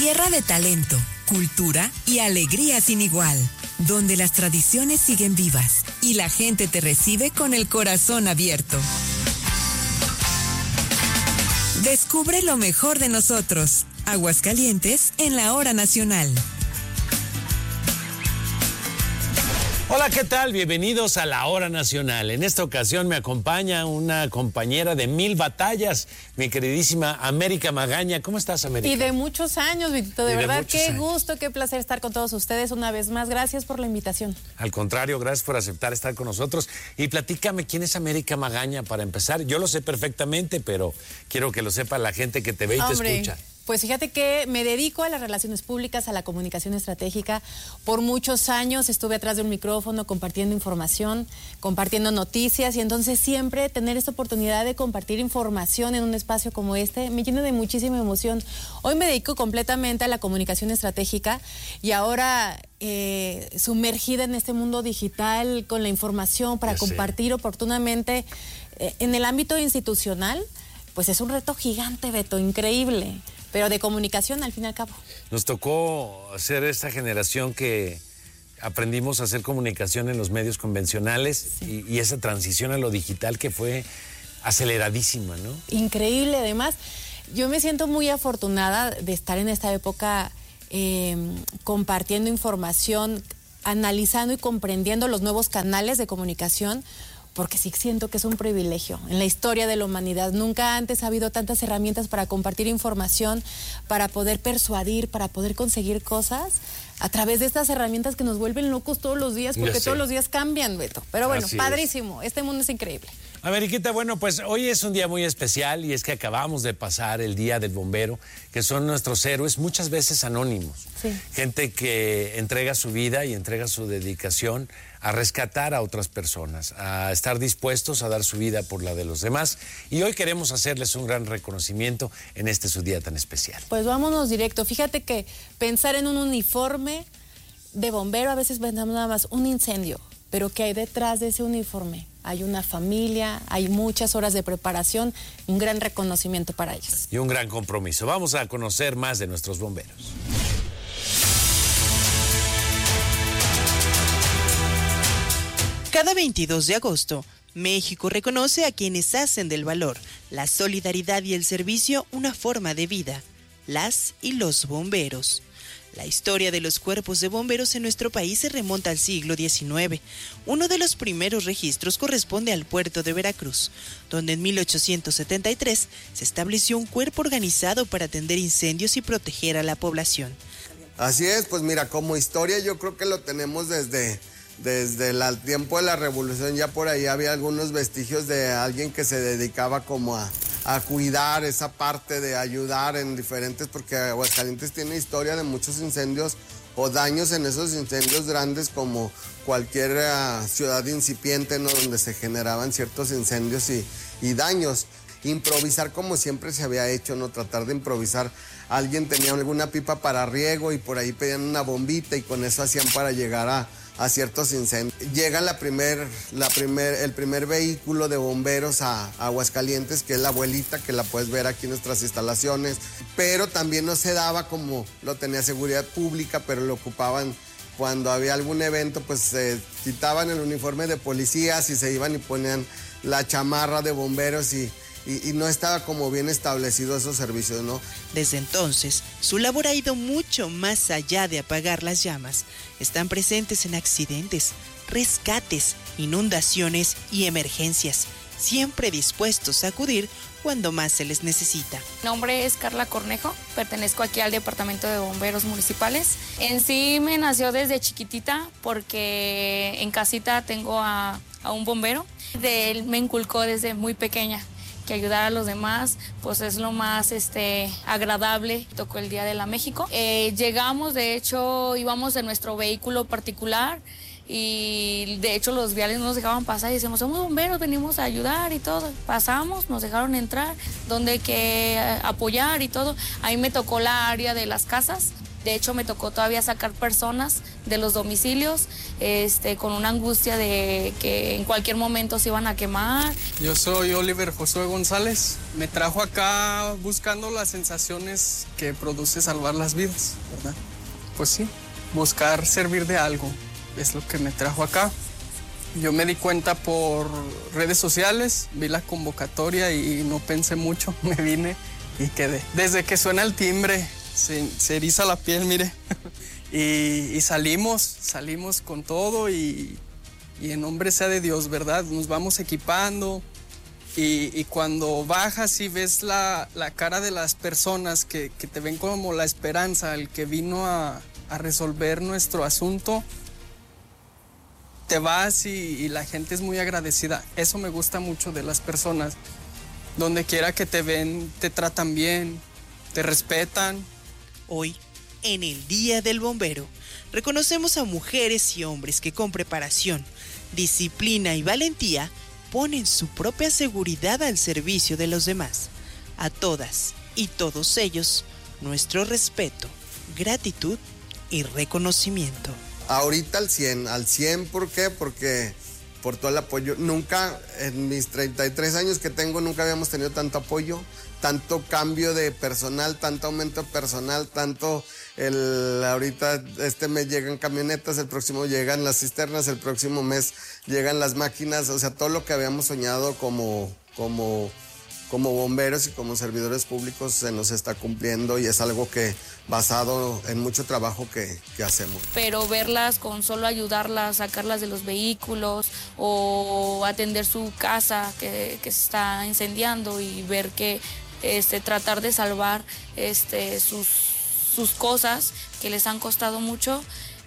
Tierra de talento, cultura y alegría sin igual, donde las tradiciones siguen vivas y la gente te recibe con el corazón abierto. Descubre lo mejor de nosotros. Aguascalientes en la hora nacional. Hola, ¿qué tal? Bienvenidos a la Hora Nacional. En esta ocasión me acompaña una compañera de 1000 batallas, mi queridísima América Magaña. ¿Cómo estás, América? Y de muchos años, Vitito. De verdad, qué gusto, qué placer estar con todos ustedes una vez más. Gracias por la invitación. Al contrario, gracias por aceptar estar con nosotros. Y platícame, ¿quién es América Magaña para empezar? Yo lo sé perfectamente, pero quiero que lo sepa la gente que te ve y te escucha. Pues fíjate que me dedico a las relaciones públicas, a la comunicación estratégica. Por muchos años estuve atrás de un micrófono compartiendo información, compartiendo noticias, y entonces siempre tener esta oportunidad de compartir información en un espacio como este me llena de muchísima emoción. Hoy me dedico completamente a la comunicación estratégica y ahora sumergida en este mundo digital con la información para compartir oportunamente en el ámbito institucional. Pues es un reto gigante, Beto, increíble, pero de comunicación al fin y al cabo. Nos tocó ser esta generación que aprendimos a hacer comunicación en los medios convencionales, y esa transición a lo digital que fue aceleradísima, ¿no? Increíble, además. Yo me siento muy afortunada de estar en esta época compartiendo información, analizando y comprendiendo los nuevos canales de comunicación, porque sí siento que es un privilegio en la historia de la humanidad. Nunca antes ha habido tantas herramientas para compartir información, para poder persuadir, para poder conseguir cosas a través de estas herramientas que nos vuelven locos todos los días, porque todos los días cambian, Beto. Pero bueno, padrísimo, este mundo es increíble. Ameriquita, bueno, pues hoy es un día muy especial, y es que acabamos de pasar el Día del Bombero, que son nuestros héroes, muchas veces anónimos. Sí. Gente que entrega su vida y entrega su dedicación a rescatar a otras personas, a estar dispuestos a dar su vida por la de los demás. Y hoy queremos hacerles un gran reconocimiento en este su día tan especial. Pues vámonos directo. Fíjate que pensar en un uniforme de bombero, a veces pensamos nada más un incendio, pero ¿qué hay detrás de ese uniforme? Hay una familia, hay muchas horas de preparación, un gran reconocimiento para ellos. Y un gran compromiso. Vamos a conocer más de nuestros bomberos. Cada 22 de agosto, México reconoce a quienes hacen del valor, la solidaridad y el servicio una forma de vida, las y los bomberos. La historia de los cuerpos de bomberos en nuestro país se remonta al siglo XIX. Uno de los primeros registros corresponde al puerto de Veracruz, donde en 1873 se estableció un cuerpo organizado para atender incendios y proteger a la población. Así es, pues mira, como historia yo creo que lo tenemos desde el tiempo de la Revolución. Ya por ahí había algunos vestigios de alguien que se dedicaba como a cuidar esa parte, de ayudar en diferentes, porque Aguascalientes tiene historia de muchos incendios o daños en esos incendios grandes, como cualquier ciudad incipiente, ¿no?, donde se generaban ciertos incendios y daños. Improvisar como siempre se había hecho, ¿no? Tratar de improvisar. Alguien tenía alguna pipa para riego y por ahí pedían una bombita y con eso hacían para llegar a ciertos incendios. Llega el primer vehículo de bomberos a Aguascalientes, que es la abuelita, que la puedes ver aquí en nuestras instalaciones, pero también no se daba como lo tenía Seguridad Pública, pero lo ocupaban cuando había algún evento, pues se quitaban el uniforme de policías y se iban y ponían la chamarra de bomberos y no estaba como bien establecido esos servicios, ¿no? Desde entonces, su labor ha ido mucho más allá de apagar las llamas. Están presentes en accidentes, rescates, inundaciones y emergencias, siempre dispuestos a acudir cuando más se les necesita. Mi nombre es Carla Cornejo, pertenezco aquí al Departamento de Bomberos Municipales. En sí me nació desde chiquitita porque en casita tengo a un bombero. Él me inculcó desde muy pequeña que ayudar a los demás pues es lo más agradable. Tocó el Día de la México. Llegamos, de hecho, íbamos en nuestro vehículo particular y de hecho los viales no nos dejaban pasar y decíamos, somos bomberos, venimos a ayudar y todo. Pasamos, nos dejaron entrar, donde hay que apoyar y todo. Ahí me tocó la área de las casas. De hecho, me tocó todavía sacar personas de los domicilios, con una angustia de que en cualquier momento se iban a quemar. Yo soy Oliver Josué González. Me trajo acá buscando las sensaciones que produce salvar las vidas, ¿verdad? Pues sí, buscar servir de algo es lo que me trajo acá. Yo me di cuenta por redes sociales, vi la convocatoria y no pensé mucho, me vine y quedé. Desde que suena el timbre, se eriza la piel, mire. Y salimos con todo y en nombre sea de Dios, ¿verdad? Nos vamos equipando y cuando bajas y ves la cara de las personas que te ven como la esperanza, el que vino a resolver nuestro asunto, te vas y la gente es muy agradecida. Eso me gusta mucho de las personas. Donde quiera que te ven, te tratan bien, te respetan. Hoy, en el Día del Bombero, reconocemos a mujeres y hombres que con preparación, disciplina y valentía ponen su propia seguridad al servicio de los demás. A todas y todos ellos, nuestro respeto, gratitud y reconocimiento. Ahorita al 100, ¿por qué? Porque por todo el apoyo. Nunca, en mis 33 años que tengo, nunca habíamos tenido tanto apoyo, tanto cambio de personal, tanto aumento de personal, ahorita este mes llegan camionetas, el próximo llegan las cisternas, el próximo mes llegan las máquinas, o sea, todo lo que habíamos soñado como bomberos y como servidores públicos se nos está cumpliendo y es algo que basado en mucho trabajo que hacemos. Pero verlas con solo ayudarlas, sacarlas de los vehículos o atender su casa que se está incendiando y ver que tratar de salvar sus cosas que les han costado mucho,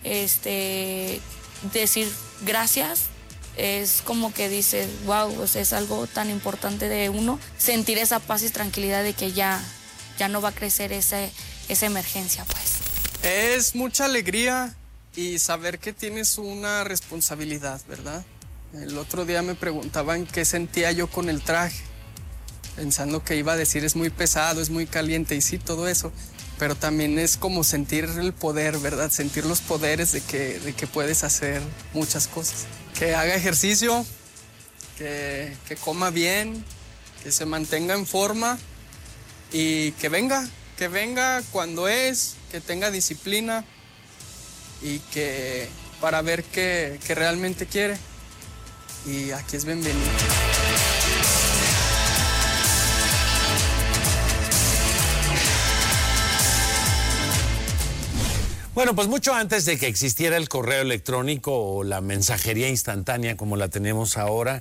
decir gracias. Es como que dices, wow, pues es algo tan importante de uno, sentir esa paz y tranquilidad de que ya no va a crecer esa emergencia, pues. Es mucha alegría y saber que tienes una responsabilidad, ¿verdad? El otro día me preguntaban qué sentía yo con el traje, pensando que iba a decir es muy pesado, es muy caliente, y sí, todo eso. Pero también es como sentir el poder, ¿verdad? Sentir los poderes de que puedes hacer muchas cosas. Que haga ejercicio, que coma bien, que se mantenga en forma y que venga cuando que tenga disciplina y que para ver que realmente quiere. Y aquí es bienvenido. Bueno, pues mucho antes de que existiera el correo electrónico o la mensajería instantánea como la tenemos ahora,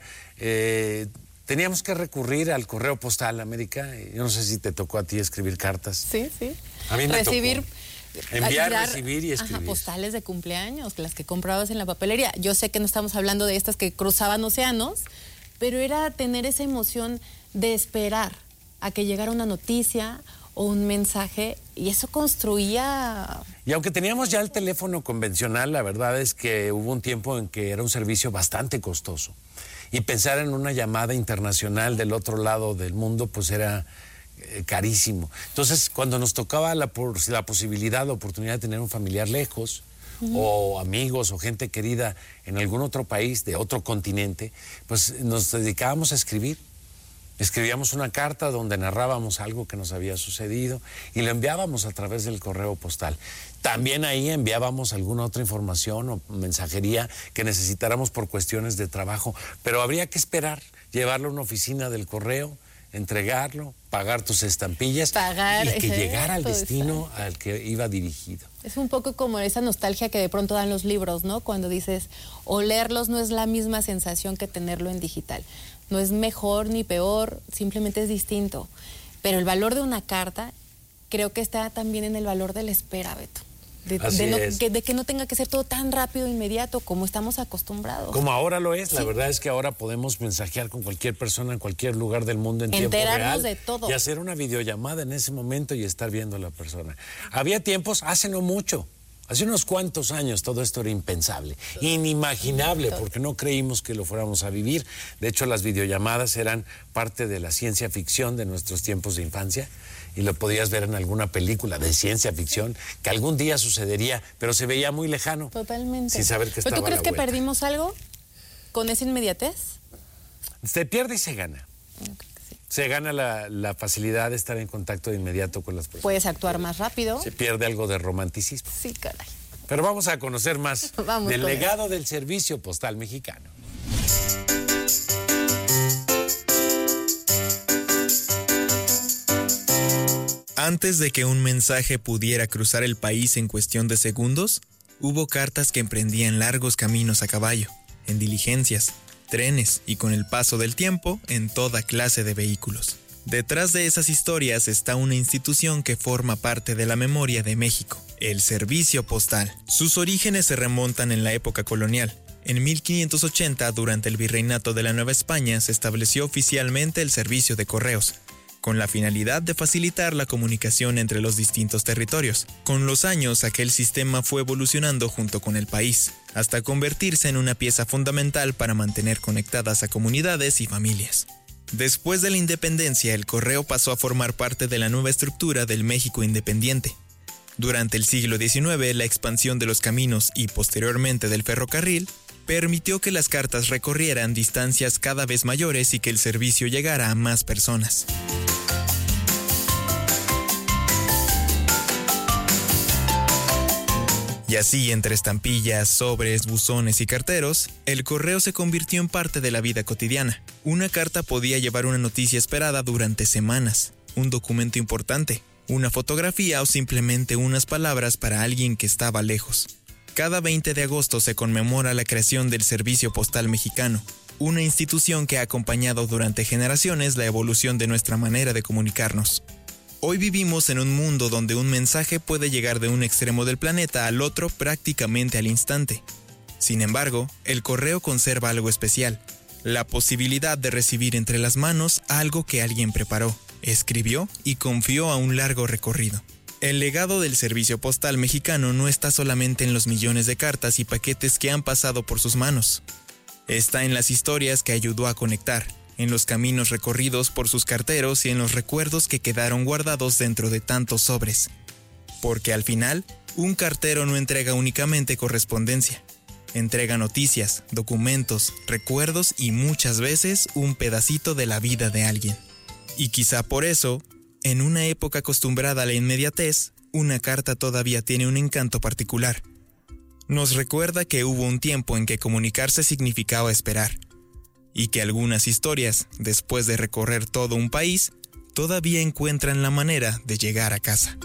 teníamos que recurrir al correo postal, América. Yo no sé si te tocó a ti escribir cartas. Sí. A mí me recibir, tocó. Enviar, recibir y escribir. Postales de cumpleaños, las que comprabas en la papelería. Yo sé que no estamos hablando de estas que cruzaban océanos, pero era tener esa emoción de esperar a que llegara una noticia o un mensaje, y eso construía... Y aunque teníamos ya el teléfono convencional, la verdad es que hubo un tiempo en que era un servicio bastante costoso. Y pensar en una llamada internacional del otro lado del mundo, pues era carísimo. Entonces, cuando nos tocaba la posibilidad, la oportunidad de tener un familiar lejos, o amigos o gente querida en algún otro país, de otro continente, pues nos dedicábamos a escribir. Escribíamos una carta donde narrábamos algo que nos había sucedido y lo enviábamos a través del correo postal. También ahí enviábamos alguna otra información o mensajería que necesitáramos por cuestiones de trabajo, pero habría que esperar, llevarlo a una oficina del correo, entregarlo, pagar tus estampillas y que llegara al destino al que iba dirigido. Es un poco como esa nostalgia que de pronto dan los libros, ¿no? Cuando dices, olerlos no es la misma sensación que tenerlo en digital. No es mejor ni peor, simplemente es distinto. Pero el valor de una carta creo que está también en el valor de la espera, Beto. De que no tenga que ser todo tan rápido, inmediato, como estamos acostumbrados. Como ahora lo es, la verdad es que ahora podemos mensajear con cualquier persona en cualquier lugar del mundo en tiempo real. De todo. Y hacer una videollamada en ese momento y estar viendo a la persona. Había tiempos, hace no mucho, hace unos cuantos años todo esto era impensable, inimaginable, porque no creímos que lo fuéramos a vivir. De hecho, las videollamadas eran parte de la ciencia ficción de nuestros tiempos de infancia. y lo podías ver en alguna película de ciencia ficción que algún día sucedería, pero se veía muy lejano. Totalmente. Sin saber que estaba ¿Pero tú crees a la que vuelta. perdimos algo con esa inmediatez? Se pierde y se gana. Sí. Se gana la facilidad de estar en contacto de inmediato con las personas. Puedes actuar más rápido. Se pierde algo de romanticismo. Sí, caray. Pero vamos a conocer más Vamos del con legado del servicio postal mexicano. Antes de que un mensaje pudiera cruzar el país en cuestión de segundos, hubo cartas que emprendían largos caminos a caballo, en diligencias, trenes y con el paso del tiempo en toda clase de vehículos. Detrás de esas historias está una institución que forma parte de la memoria de México, el Servicio Postal. Sus orígenes se remontan en la época colonial. En 1580, durante el virreinato de la Nueva España, se estableció oficialmente el servicio de correos, con la finalidad de facilitar la comunicación entre los distintos territorios. Con los años, aquel sistema fue evolucionando junto con el país, hasta convertirse en una pieza fundamental para mantener conectadas a comunidades y familias. Después de la independencia, el correo pasó a formar parte de la nueva estructura del México independiente. Durante el siglo XIX, la expansión de los caminos y posteriormente del ferrocarril permitió que las cartas recorrieran distancias cada vez mayores y que el servicio llegara a más personas. Y así, entre estampillas, sobres, buzones y carteros, el correo se convirtió en parte de la vida cotidiana. Una carta podía llevar una noticia esperada durante semanas, un documento importante, una fotografía o simplemente unas palabras para alguien que estaba lejos. Cada 20 de agosto se conmemora la creación del Servicio Postal Mexicano, una institución que ha acompañado durante generaciones la evolución de nuestra manera de comunicarnos. Hoy vivimos en un mundo donde un mensaje puede llegar de un extremo del planeta al otro prácticamente al instante. Sin embargo, el correo conserva algo especial, la posibilidad de recibir entre las manos algo que alguien preparó, escribió y confió a un largo recorrido. El legado del Servicio Postal Mexicano no está solamente en los millones de cartas y paquetes que han pasado por sus manos. Está en las historias que ayudó a conectar, en los caminos recorridos por sus carteros y en los recuerdos que quedaron guardados dentro de tantos sobres. Porque al final, un cartero no entrega únicamente correspondencia. Entrega noticias, documentos, recuerdos y muchas veces un pedacito de la vida de alguien. Y quizá por eso, en una época acostumbrada a la inmediatez, una carta todavía tiene un encanto particular. Nos recuerda que hubo un tiempo en que comunicarse significaba esperar, y que algunas historias, después de recorrer todo un país, todavía encuentran la manera de llegar a casa.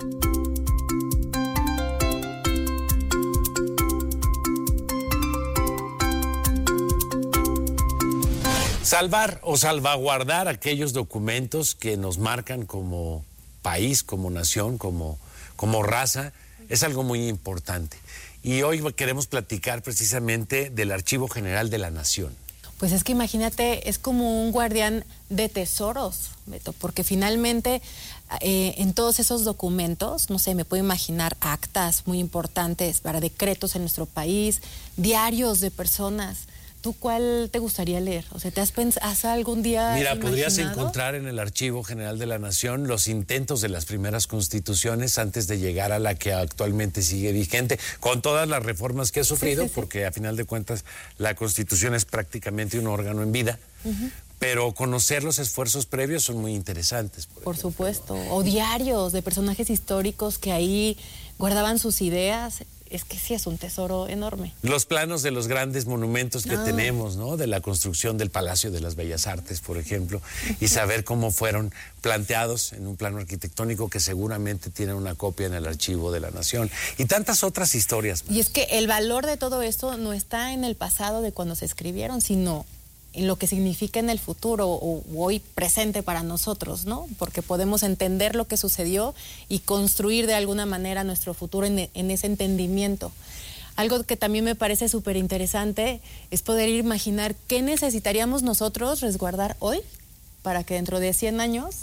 Salvar o salvaguardar aquellos documentos que nos marcan como país, como nación, como raza, es algo muy importante. Y hoy queremos platicar precisamente del Archivo General de la Nación. Pues es que imagínate, es como un guardián de tesoros, Beto, porque finalmente en todos esos documentos, no sé, me puedo imaginar actas muy importantes para decretos en nuestro país, diarios de personas. ¿Tú cuál te gustaría leer? O sea, ¿has algún día Mira, imaginado? podrías encontrar en el Archivo General de la Nación los intentos de las primeras constituciones antes de llegar a la que actualmente sigue vigente, con todas las reformas que ha sufrido, sí. Porque a final de cuentas la Constitución es prácticamente un órgano en vida, pero conocer los esfuerzos previos son muy interesantes. Por supuesto, o diarios de personajes históricos que ahí guardaban sus ideas. Es que sí es un tesoro enorme. Los planos de los grandes monumentos que tenemos, ¿no? De la construcción del Palacio de las Bellas Artes, por ejemplo, y saber cómo fueron planteados en un plano arquitectónico que seguramente tiene una copia en el Archivo de la Nación. Y tantas otras historias más. Y es que el valor de todo esto no está en el pasado de cuando se escribieron, sino en lo que significa en el futuro o hoy presente para nosotros, ¿no? Porque podemos entender lo que sucedió y construir de alguna manera nuestro futuro en ese entendimiento. Algo que también me parece súper interesante es poder imaginar qué necesitaríamos nosotros resguardar hoy para que dentro de 100 años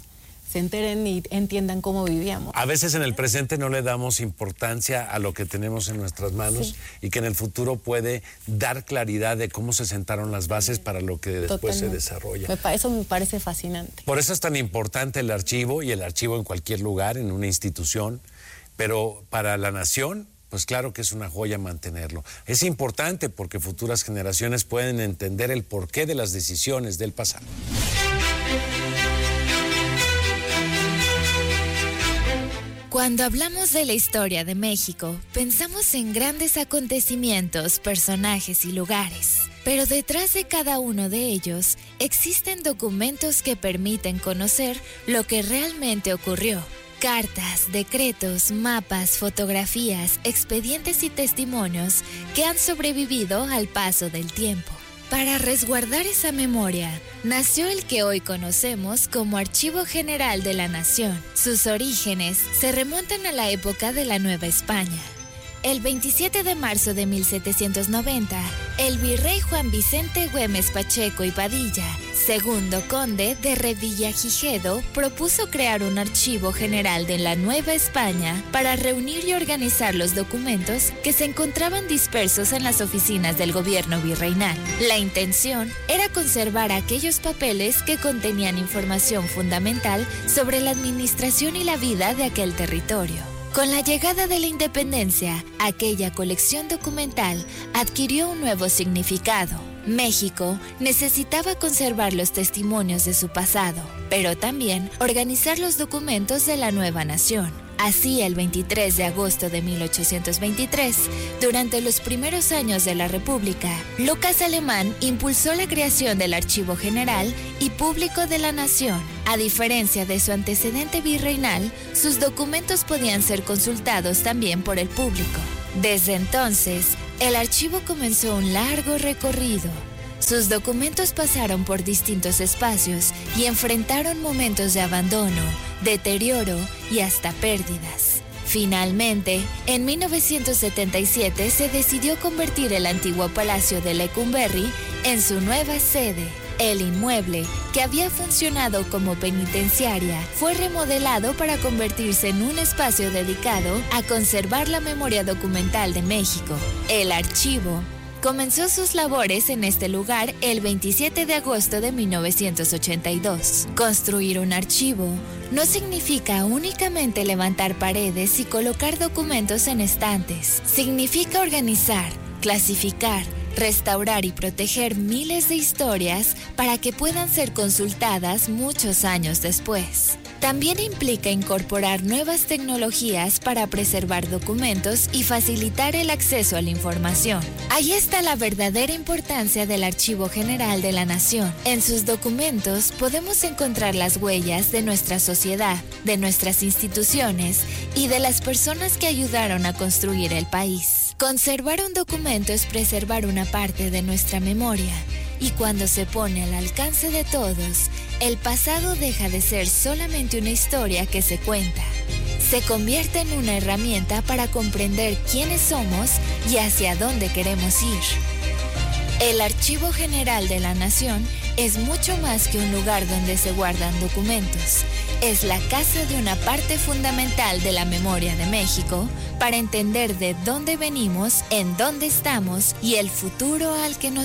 se enteren y entiendan cómo vivíamos. A veces en el presente no le damos importancia a lo que tenemos en nuestras manos y que en el futuro puede dar claridad de cómo se sentaron las bases para lo que después se desarrolla. Eso me parece fascinante. Por eso es tan importante el archivo, y el archivo en cualquier lugar, en una institución, pero para la nación, pues claro que es una joya mantenerlo. Es importante porque futuras generaciones pueden entender el porqué de las decisiones del pasado. Cuando hablamos de la historia de México, pensamos en grandes acontecimientos, personajes y lugares. Pero detrás de cada uno de ellos existen documentos que permiten conocer lo que realmente ocurrió. Cartas, decretos, mapas, fotografías, expedientes y testimonios que han sobrevivido al paso del tiempo. Para resguardar esa memoria, nació el que hoy conocemos como Archivo General de la Nación. Sus orígenes se remontan a la época de la Nueva España. El 27 de marzo de 1790, el virrey Juan Vicente Güemes Pacheco y Padilla, segundo conde de Revillagigedo, propuso crear un archivo general de la Nueva España para reunir y organizar los documentos que se encontraban dispersos en las oficinas del gobierno virreinal. La intención era conservar aquellos papeles que contenían información fundamental sobre la administración y la vida de aquel territorio. Con la llegada de la independencia, aquella colección documental adquirió un nuevo significado. México necesitaba conservar los testimonios de su pasado, pero también organizar los documentos de la nueva nación. Así, el 23 de agosto de 1823, durante los primeros años de la República, Lucas Alemán impulsó la creación del Archivo General y Público de la Nación. A diferencia de su antecedente virreinal, sus documentos podían ser consultados también por el público. Desde entonces, el archivo comenzó un largo recorrido. Sus documentos pasaron por distintos espacios y enfrentaron momentos de abandono, deterioro y hasta pérdidas. Finalmente, en 1977 se decidió convertir el antiguo Palacio de Lecumberri en su nueva sede. El inmueble, que había funcionado como penitenciaria, fue remodelado para convertirse en un espacio dedicado a conservar la memoria documental de México. El archivo comenzó sus labores en este lugar el 27 de agosto de 1982. Construir un archivo no significa únicamente levantar paredes y colocar documentos en estantes. Significa organizar, clasificar, restaurar y proteger miles de historias para que puedan ser consultadas muchos años después. También implica incorporar nuevas tecnologías para preservar documentos y facilitar el acceso a la información. Ahí está la verdadera importancia del Archivo General de la Nación. En sus documentos podemos encontrar las huellas de nuestra sociedad, de nuestras instituciones y de las personas que ayudaron a construir el país. Conservar un documento es preservar una parte de nuestra memoria, y cuando se pone al alcance de todos, el pasado deja de ser solamente una historia que se cuenta. Se convierte en una herramienta para comprender quiénes somos y hacia dónde queremos ir. El Archivo General de la Nación es mucho más que un lugar donde se guardan documentos. Es la casa de una parte fundamental de la memoria de México para entender de dónde venimos, en dónde estamos y el futuro al que nos